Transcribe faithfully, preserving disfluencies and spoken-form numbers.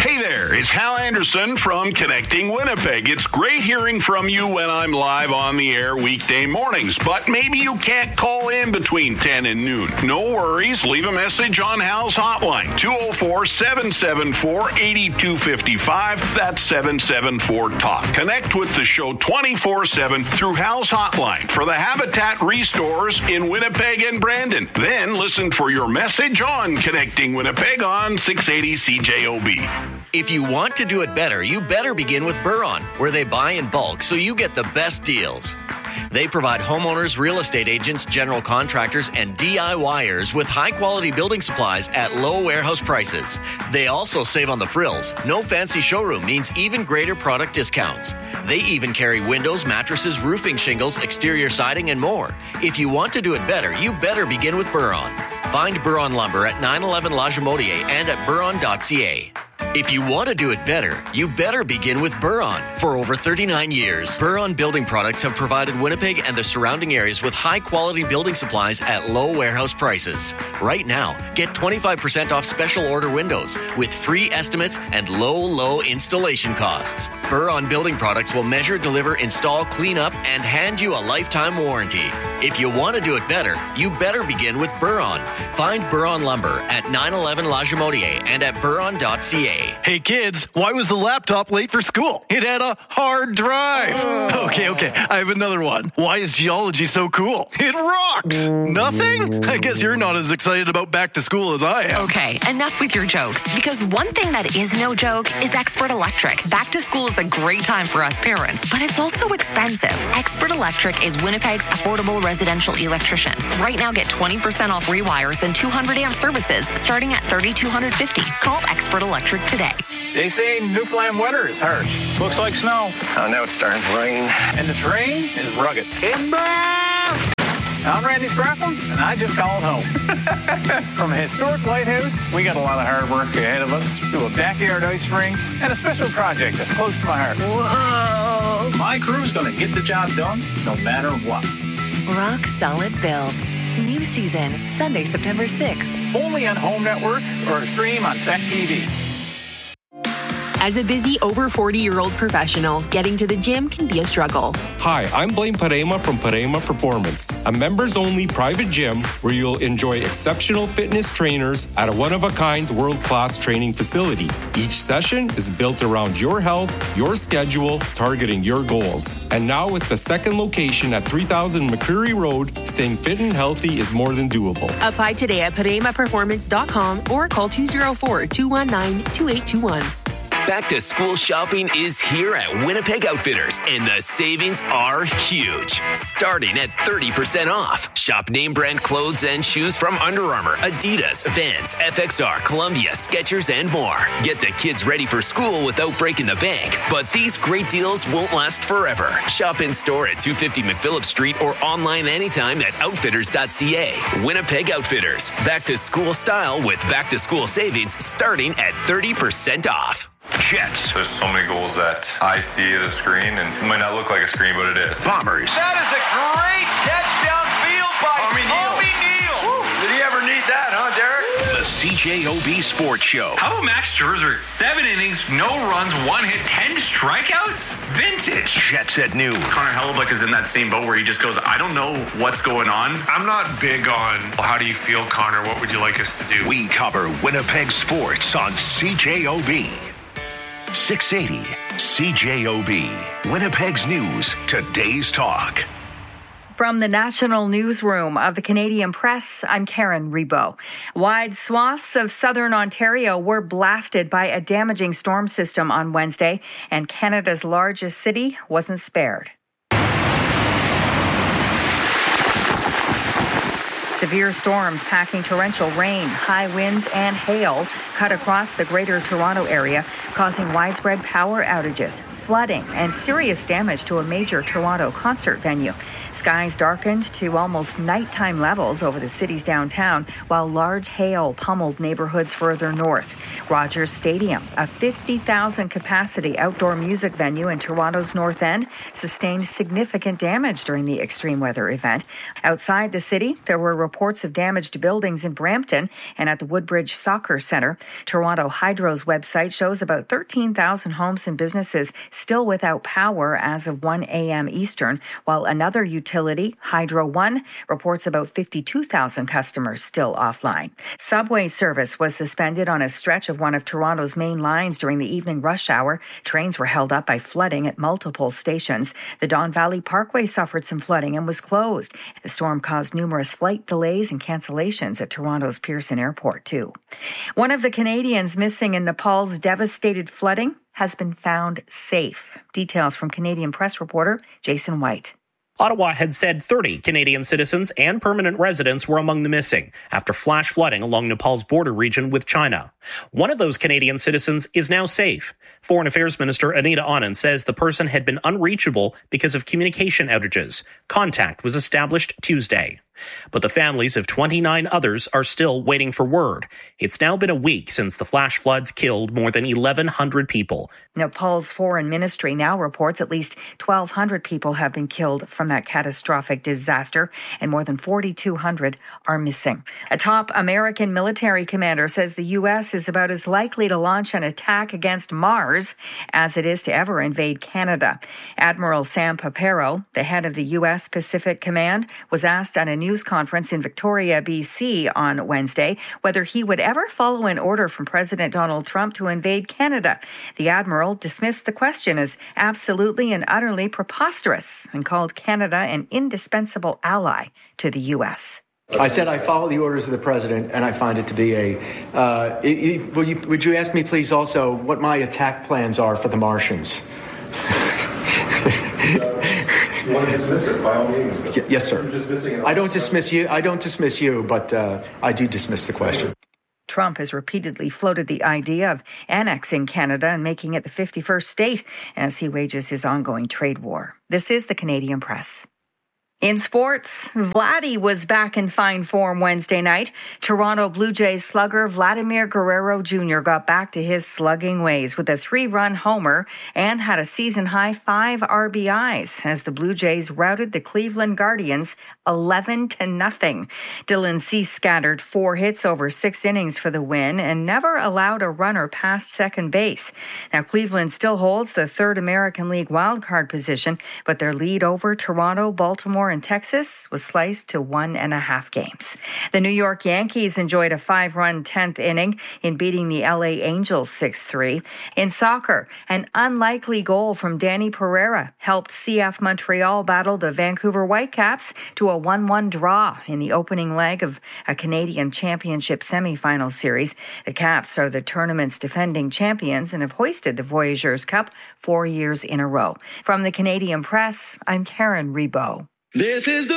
Hey there, it's Hal Anderson from Connecting Winnipeg. It's great hearing from you when I'm live on the air weekday mornings, but maybe you can't call in between ten and noon. No worries, leave a message on Hal's hotline, two oh four, seven seven four, eight two five five. That's seven seven four talk. Connect with the show twenty-four seven through Hal's hotline for the Habitat Restores in Winnipeg and Brandon. Then listen for your message on Connecting Winnipeg on six eighty C J O B. If you want to do it better, you better begin with Buron, where they buy in bulk so you get the best deals. They provide homeowners, real estate agents, general contractors, and DIYers with high-quality building supplies at low warehouse prices. They also save on the frills. No fancy showroom means even greater product discounts. They even carry windows, mattresses, roofing shingles, exterior siding, and more. If you want to do it better, you better begin with Buron. Find Buron Lumber at nine eleven La Jamotier and at buron dot c a. If you want to do it better, you better begin with Buron. For over thirty-nine years, Buron Building Products have provided Winnipeg and the surrounding areas with high-quality building supplies at low warehouse prices. Right now, get twenty-five percent off special order windows with free estimates and low, low installation costs. Buron Building Products will measure, deliver, install, clean up, and hand you a lifetime warranty. If you want to do it better, you better begin with Buron. Find Buron Lumber at nine eleven La Jamotier and at buron dot c a. Hey kids, why was the laptop late for school? It had a hard drive. Oh. Okay, okay, I have another one. Why is geology so cool? It rocks. Nothing? I guess you're not as excited about back to school as I am. Okay, enough with your jokes. Because one thing that is no joke is Expert Electric. Back to school is a great time for us parents, but it's also expensive. Expert Electric is Winnipeg's affordable residential electrician. Right now, get twenty percent off rewires and two hundred amp services starting at three thousand two hundred fifty dollars. Call Expert Electric today. They say Newfoundland weather is harsh. Looks like snow. Oh, now it's starting to rain. And the terrain is rugged. I'm Randy Scrappin, and I just called home. From a historic lighthouse, we got a lot of hard work ahead of us, to a backyard ice rink, and a special project that's close to my heart. Whoa! My crew's going to get the job done, no matter what. Rock Solid Builds. New season, Sunday, September sixth. Only on Home Network or stream on Stack T V. As a busy over forty-year-old professional, getting to the gym can be a struggle. Hi, I'm Blaine Parema from Parema Performance, a members-only private gym where you'll enjoy exceptional fitness trainers at a one-of-a-kind world-class training facility. Each session is built around your health, your schedule, targeting your goals. And now with the second location at three thousand McCreary Road, staying fit and healthy is more than doable. Apply today at parema performance dot com or call two oh four, two one nine, two eight two one. Back to school shopping is here at Winnipeg Outfitters, and the savings are huge. Starting at thirty percent off. Shop name brand clothes and shoes from Under Armour, Adidas, Vans, F X R, Columbia, Skechers, and more. Get the kids ready for school without breaking the bank. But these great deals won't last forever. Shop in store at two fifty McPhillip Street or online anytime at outfitters dot c a. Winnipeg Outfitters. Back to school style with back to school savings starting at thirty percent off. Jets. There's so many goals that I see at a screen, and it might not look like a screen, but it is. Bombers. That is a great catch downfield by Tommy, Tommy Neal. Neal. Did he ever need that, huh, Derek? The C J O B Sports Show. How about Max Scherzer? Seven innings, no runs, one hit, ten strikeouts? Vintage. Jets at noon. Connor Hellebuyck is in that same boat where he just goes, I don't know what's going on. I'm not big on how do you feel, Connor? What would you like us to do? We cover Winnipeg sports on C J O B. six eighty C J O B. Winnipeg's News, today's talk. From the National Newsroom of the Canadian Press, I'm Karen Rebo. Wide swaths of southern Ontario were blasted by a damaging storm system on Wednesday, and Canada's largest city wasn't spared. Severe storms packing torrential rain, high winds, and hail cut across the Greater Toronto area, causing widespread power outages, flooding, and serious damage to a major Toronto concert venue. Skies darkened to almost nighttime levels over the city's downtown, while large hail pummeled neighborhoods further north. Rogers Stadium, a fifty thousand capacity outdoor music venue in Toronto's North End, sustained significant damage during the extreme weather event. Outside the city, there were reports reports of damaged buildings in Brampton and at the Woodbridge Soccer Centre. Toronto Hydro's website shows about thirteen thousand homes and businesses still without power as of one a.m. Eastern, while another utility, Hydro One, reports about fifty-two thousand customers still offline. Subway service was suspended on a stretch of one of Toronto's main lines during the evening rush hour. Trains were held up by flooding at multiple stations. The Don Valley Parkway suffered some flooding and was closed. The storm caused numerous flight delays and cancellations at Toronto's Pearson Airport, too. One of the Canadians missing in Nepal's devastated flooding has been found safe. Details from Canadian Press reporter Jason White. Ottawa had said thirty Canadian citizens and permanent residents were among the missing after flash flooding along Nepal's border region with China. One of those Canadian citizens is now safe. Foreign Affairs Minister Anita Anand says the person had been unreachable because of communication outages. Contact was established Tuesday. But the families of twenty-nine others are still waiting for word. It's now been a week since the flash floods killed more than eleven hundred people. Nepal's foreign ministry now reports at least twelve hundred people have been killed from that catastrophic disaster, and more than forty-two hundred are missing. A top American military commander says the U S is about as likely to launch an attack against Mars as it is to ever invade Canada. Admiral Sam Papero, the head of the U S Pacific Command, was asked on a news conference in Victoria, B C on Wednesday whether he would ever follow an order from President Donald Trump to invade Canada. The Admiral dismissed the question as absolutely and utterly preposterous and called Canada an indispensable ally to the U S. I said I follow the orders of the president, and I find it to be a... Uh, it, it, will you, would you ask me, please, also what my attack plans are for the Martians? You want to dismiss it, by all means. Y- yes, sir. I don't dismiss you. I don't dismiss you, but uh, I do dismiss the question. Trump has repeatedly floated the idea of annexing Canada and making it the fifty-first state as he wages his ongoing trade war. This is the Canadian Press. In sports, Vladdy was back in fine form Wednesday night. Toronto Blue Jays slugger Vladimir Guerrero Junior got back to his slugging ways with a three-run homer and had a season-high five R B Is as the Blue Jays routed the Cleveland Guardians eleven to nothing. Dylan Cease scattered four hits over six innings for the win and never allowed a runner past second base. Now, Cleveland still holds the third American League wildcard position, but their lead over Toronto, Baltimore, and Texas was sliced to one and a half games. The New York Yankees enjoyed a five-run tenth inning in beating the L A Angels six three. In soccer, an unlikely goal from Danny Pereira helped C F Montreal battle the Vancouver Whitecaps to a one one draw in the opening leg of a Canadian Championship semifinal series. The Caps are the tournament's defending champions and have hoisted the Voyageurs Cup four years in a row. From the Canadian Press, I'm Karen Rebo. This is the